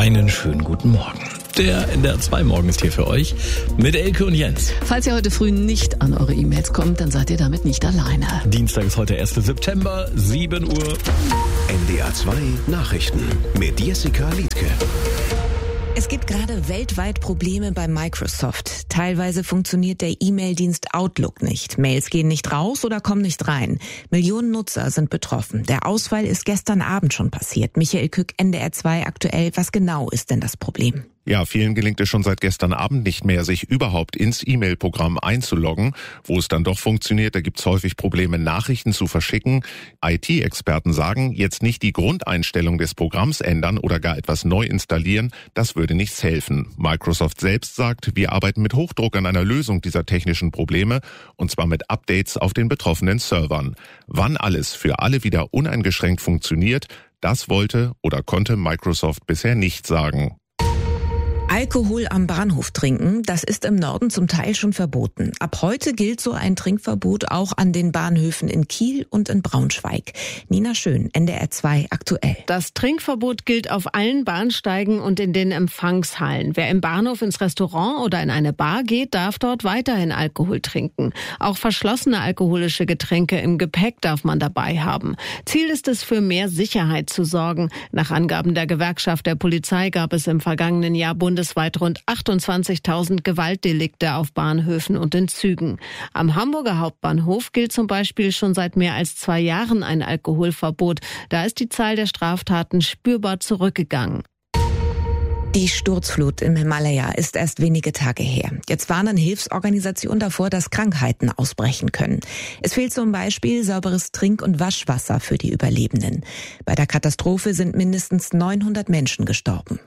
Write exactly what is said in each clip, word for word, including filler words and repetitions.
Einen schönen guten Morgen. Der N D R zwei Morgen ist hier für euch mit Elke und Jens. Falls ihr heute früh nicht an eure E-Mails kommt, dann seid ihr damit nicht alleine. Dienstag ist heute erster September, sieben Uhr. N D R zwei Nachrichten mit Jessica Liedtke. Es gibt gerade weltweit Probleme bei Microsoft. Teilweise funktioniert der E-Mail-Dienst Outlook nicht. Mails gehen nicht raus oder kommen nicht rein. Millionen Nutzer sind betroffen. Der Ausfall ist gestern Abend schon passiert. Michael Kück, N D R zwei aktuell. Was genau ist denn das Problem? Ja, vielen gelingt es schon seit gestern Abend nicht mehr, sich überhaupt ins E-Mail-Programm einzuloggen. Wo es dann doch funktioniert, da gibt's häufig Probleme, Nachrichten zu verschicken. I T-Experten sagen, jetzt nicht die Grundeinstellung des Programms ändern oder gar etwas neu installieren, das würde nichts helfen. Microsoft selbst sagt, wir arbeiten mit Hochdruck an einer Lösung dieser technischen Probleme, und zwar mit Updates auf den betroffenen Servern. Wann alles für alle wieder uneingeschränkt funktioniert, das wollte oder konnte Microsoft bisher nicht sagen. Alkohol am Bahnhof trinken, das ist im Norden zum Teil schon verboten. Ab heute gilt so ein Trinkverbot auch an den Bahnhöfen in Kiel und in Braunschweig. Nina Schön, N D R zwei aktuell. Das Trinkverbot gilt auf allen Bahnsteigen und in den Empfangshallen. Wer im Bahnhof ins Restaurant oder in eine Bar geht, darf dort weiterhin Alkohol trinken. Auch verschlossene alkoholische Getränke im Gepäck darf man dabei haben. Ziel ist es, für mehr Sicherheit zu sorgen. Nach Angaben der Gewerkschaft der Polizei gab es im vergangenen Jahr bundesweit rund achtundzwanzigtausend Gewaltdelikte auf Bahnhöfen und in Zügen. Am Hamburger Hauptbahnhof gilt zum Beispiel schon seit mehr als zwei Jahren ein Alkoholverbot. Da ist die Zahl der Straftaten spürbar zurückgegangen. Die Sturzflut im Himalaya ist erst wenige Tage her. Jetzt warnen Hilfsorganisationen davor, dass Krankheiten ausbrechen können. Es fehlt zum Beispiel sauberes Trink- und Waschwasser für die Überlebenden. Bei der Katastrophe sind mindestens neunhundert Menschen gestorben.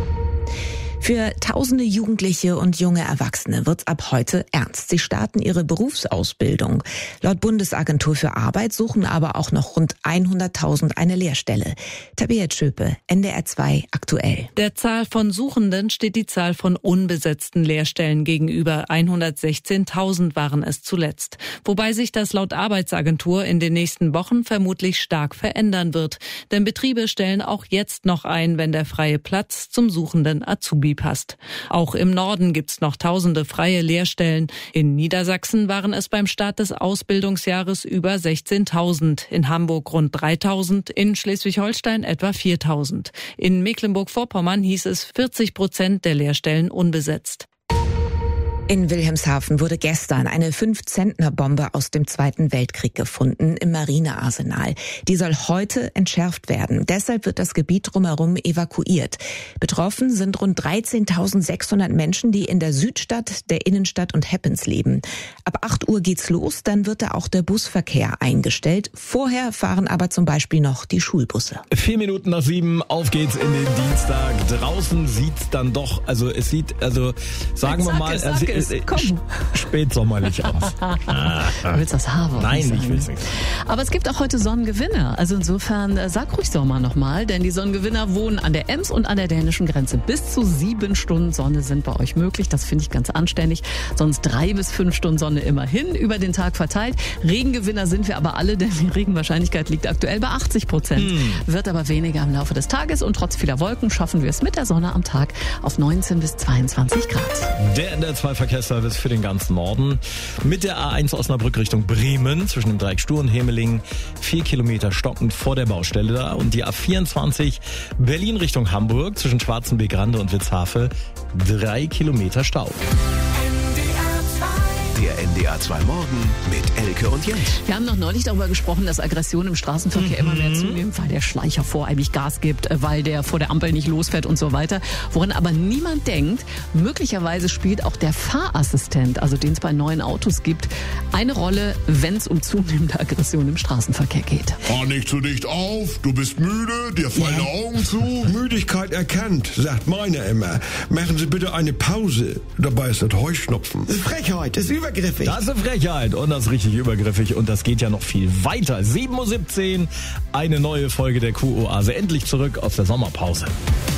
Für tausende Jugendliche und junge Erwachsene wird's ab heute ernst. Sie starten ihre Berufsausbildung. Laut Bundesagentur für Arbeit suchen aber auch noch rund hunderttausend eine Lehrstelle. Tabea Schöpe, N D R zwei aktuell. Der Zahl von Suchenden steht die Zahl von unbesetzten Lehrstellen gegenüber. hundertsechzehntausend waren es zuletzt. Wobei sich das laut Arbeitsagentur in den nächsten Wochen vermutlich stark verändern wird. Denn Betriebe stellen auch jetzt noch ein, wenn der freie Platz zum suchenden Azubi passt. Auch im Norden gibt's noch tausende freie Lehrstellen. In Niedersachsen waren es beim Start des Ausbildungsjahres über sechzehntausend, in Hamburg rund dreitausend, in Schleswig-Holstein etwa viertausend. In Mecklenburg-Vorpommern hieß es vierzig Prozent der Lehrstellen unbesetzt. In Wilhelmshaven wurde gestern eine fünf-Zentner-Bombe aus dem Zweiten Weltkrieg gefunden im Marinearsenal. Die soll heute entschärft werden. Deshalb wird das Gebiet drumherum evakuiert. Betroffen sind rund dreizehntausendsechshundert Menschen, die in der Südstadt, der Innenstadt und Heppens leben. Ab acht Uhr geht's los, dann wird da auch der Busverkehr eingestellt. Vorher fahren aber zum Beispiel noch die Schulbusse. Vier Minuten nach sieben, auf geht's in den Dienstag. Draußen sieht's dann doch, also es sieht, also sagen wir mal, also, Komm. Spätsommerlich aus. Du willst das Haar. Nein, ich will's nicht. Aber es gibt auch heute Sonnengewinner. Also insofern äh, sag ruhig Sommer nochmal, denn die Sonnengewinner wohnen an der Ems und an der dänischen Grenze. Bis zu sieben Stunden Sonne sind bei euch möglich. Das finde ich ganz anständig. Sonst drei bis fünf Stunden Sonne immerhin über den Tag verteilt. Regengewinner sind wir aber alle, denn die Regenwahrscheinlichkeit liegt aktuell bei achtzig Prozent. Hm. Wird aber weniger im Laufe des Tages und trotz vieler Wolken schaffen wir es mit der Sonne am Tag auf neunzehn bis zweiundzwanzig Grad. Der N D R zwei Verkehrsservice für den ganzen Norden. Mit der A eins Osnabrück Richtung Bremen zwischen dem Dreieck Stur und Hemeling. Vier Kilometer stockend vor der Baustelle da. Und die A vierundzwanzig Berlin Richtung Hamburg zwischen Schwarzenbeck-Rande und Witzhafe. Drei Kilometer Stau. Der N D R zwei Morgen mit Elke und Jens. Wir haben noch neulich darüber gesprochen, dass Aggression im Straßenverkehr mhm. immer mehr zunimmt, weil der Schleicher voreilig Gas gibt, weil der vor der Ampel nicht losfährt und so weiter. Woran aber niemand denkt, möglicherweise spielt auch der Fahrassistent, also den es bei neuen Autos gibt, eine Rolle, wenn es um zunehmende Aggression im Straßenverkehr geht. Fahr nicht zu dicht auf, du bist müde, dir fallen ja. die Augen zu. Müdigkeit erkannt, sagt meine immer. Machen Sie bitte eine Pause. Dabei ist das Heuschnupfen. Frechheit, ist übergriffig. Das ist eine Frechheit und das ist richtig übergriffig und das geht ja noch viel weiter. sieben Uhr siebzehn, eine neue Folge der Q-Oase, endlich zurück aus der Sommerpause.